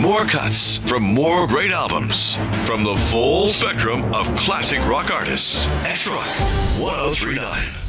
More cuts from more great albums from the full spectrum of classic rock artists. X Rock 1039.